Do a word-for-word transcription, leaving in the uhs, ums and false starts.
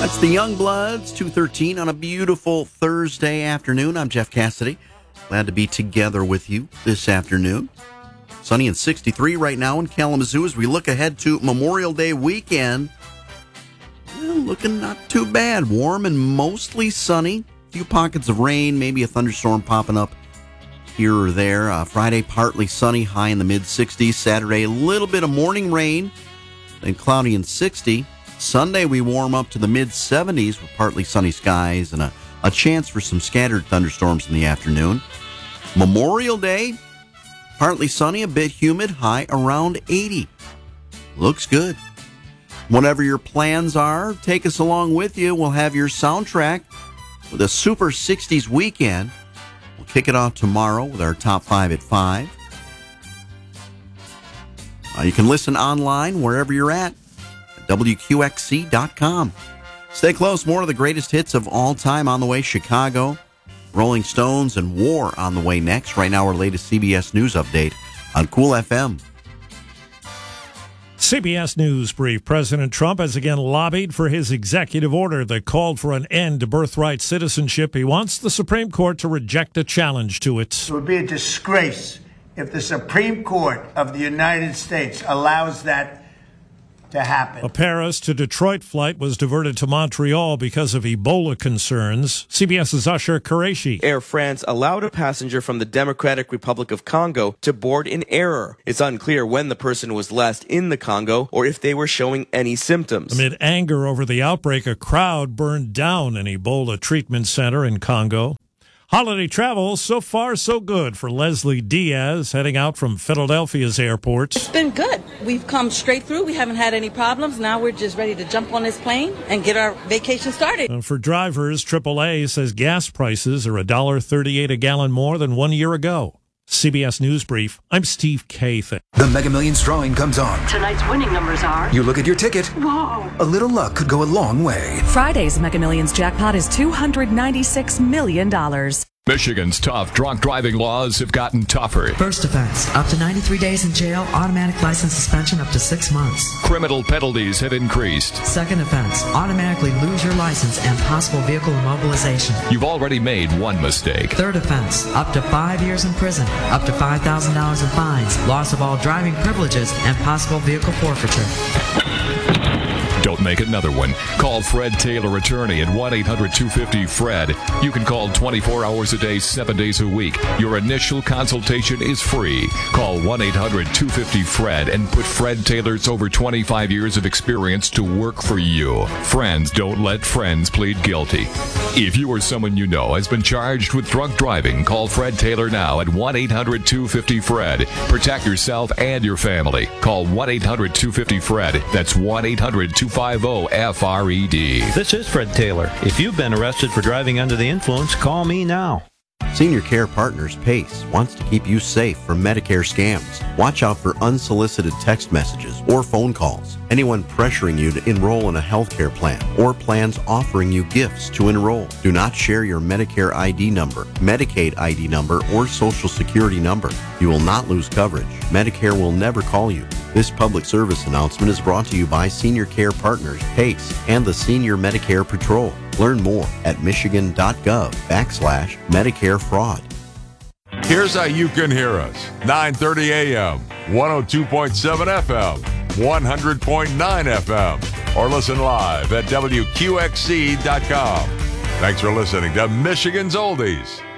That's the Youngbloods, two thirteen on a beautiful Thursday afternoon. I'm Jeff Cassidy. Glad to be together with you this afternoon. Sunny and sixty-three right now in Kalamazoo as we look ahead to Memorial Day weekend. Well, looking not too bad. Warm and mostly sunny. A few pockets of rain, maybe a thunderstorm popping up here or there. Uh, Friday, partly sunny, high in the mid-sixties. Saturday, a little bit of morning rain, then cloudy and sixty. Sunday, we warm up to the mid-seventies with partly sunny skies and a, a chance for some scattered thunderstorms in the afternoon. Memorial Day, partly sunny, a bit humid, high around eighty. Looks good. Whatever your plans are, take us along with you. We'll have your soundtrack with a Super sixties weekend. We'll kick it off tomorrow with our top five at five. Uh, you can listen online wherever you're at. W Q X C dot com. Stay close. More of the greatest hits of all time on the way. Chicago, Rolling Stones, and War on the way next. Right now, our latest C B S News update on Cool F M. C B S News brief. President Trump has again lobbied for his executive order that called for an end to birthright citizenship. He wants the Supreme Court to reject a challenge to it. It would be a disgrace if the Supreme Court of the United States allows that to happen. A Paris to Detroit flight was diverted to Montreal because of Ebola concerns. CBS's Usher Qureshi. Air France allowed a passenger from the Democratic Republic of Congo to board in error. It's unclear when the person was last in the Congo or if they were showing any symptoms. Amid anger over the outbreak, a crowd burned down an Ebola treatment center in Congo. Holiday travel, so far so good for Leslie Diaz, heading out from Philadelphia's airport. It's been good. We've come straight through. We haven't had any problems. Now we're just ready to jump on this plane and get our vacation started. And for drivers, triple A says gas prices are one dollar and thirty-eight cents a gallon more than one year ago. C B S News Brief, I'm Steve Kathan. The Mega Millions drawing comes on. Tonight's winning numbers are... You look at your ticket. Whoa. A little luck could go a long way. Friday's Mega Millions jackpot is two hundred ninety-six million dollars. Michigan's tough drunk driving laws have gotten tougher. First offense, up to ninety-three days in jail, automatic license suspension up to six months. Criminal penalties have increased. Second offense, automatically lose your license and possible vehicle immobilization. You've already made one mistake. Third offense, up to five years in prison, up to five thousand dollars in fines, loss of all driving privileges, and possible vehicle forfeiture. Don't make another one. Call Fred Taylor Attorney at one eight hundred two fifty Fred. You can call twenty-four hours a day, seven days a week. Your initial consultation is free. Call one eight hundred two fifty Fred and put Fred Taylor's over twenty-five years of experience to work for you. Friends don't let friends plead guilty. If you or someone you know has been charged with drunk driving, call Fred Taylor now at one eight hundred two fifty Fred. Protect yourself and your family. Call one eight hundred two fifty Fred. That's one eight hundred two fifty F R E D. This is Fred Taylor. If you've been arrested for driving under the influence, call me now. Senior Care Partners PACE wants to keep you safe from Medicare scams. Watch out for unsolicited text messages or phone calls. Anyone pressuring you to enroll in a healthcare plan or plans offering you gifts to enroll. Do not share your Medicare I D number, Medicaid I D number, or Social Security number. You will not lose coverage. Medicare will never call you. This public service announcement is brought to you by Senior Care Partners, PACE, and the Senior Medicare Patrol. Learn more at michigan.gov backslash Medicare fraud. Here's how you can hear us. nine thirty a.m., one oh two point seven F M, one hundred point nine F M, or listen live at W Q X C dot com. Thanks for listening to Michigan's Oldies.